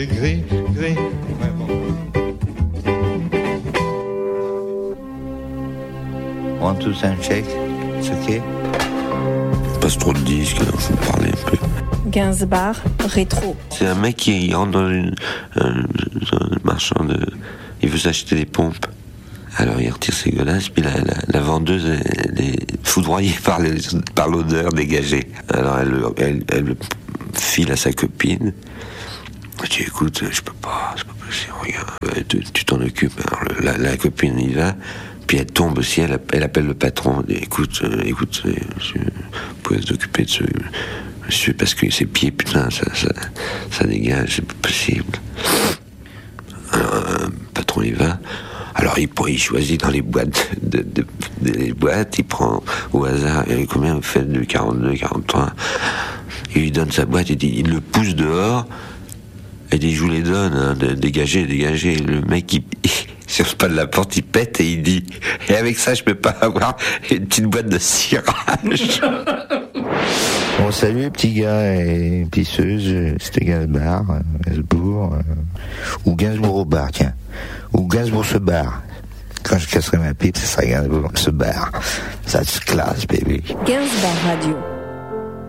Gris, gris. One, two, sound check. It's okay. Passe trop de disques, alors je vais parler un peu. Gainsbourg, rétro. C'est un mec qui rentre dans un marchand de... Il veut s'acheter des pompes. Alors il retire ses godasses, puis la vendeuse elle est foudroyée par l'odeur dégagée. Alors elle le file à sa copine. Elle dit écoute, je peux pas, c'est pas possible, regarde, tu t'en occupes. Alors la copine y va, puis elle tombe aussi, elle appelle le patron. Elle dit, écoute, monsieur, vous pouvez s'occuper de ce monsieur, parce que ses pieds, putain, ça dégage, c'est pas possible. Alors le patron y va. Alors il choisit dans les boîtes, des boîtes, il prend au hasard, et combien vous faites de 42, 43. Il lui donne sa boîte, il le pousse dehors, et il dit je vous les donne, hein, dégagez. Le mec il sur le pas de la porte, il pète et il dit et avec ça je peux pas avoir une petite boîte de cirage. Bon, salut petits gars et pisseuses, c'était Gainsbourg, ou Gainsbourg au bar, tiens. Ou Gainsbourg se barre. Quand je casserai ma pipe, ce sera Gainsbourg se barre. Ça se classe, baby. Gainsbourg Radio.